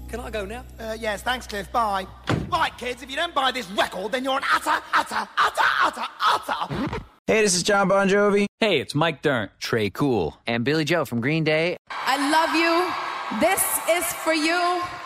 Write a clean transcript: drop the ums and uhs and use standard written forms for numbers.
Can I go now? Yes, thanks, Cliff. Bye. Right, kids, if you don't buy this record, then you're an utter. Hey, this is John Bon Jovi. Hey, it's Mike Dirnt. Trey Cool. And Billy Joe from Green Day. I love you. This is for you.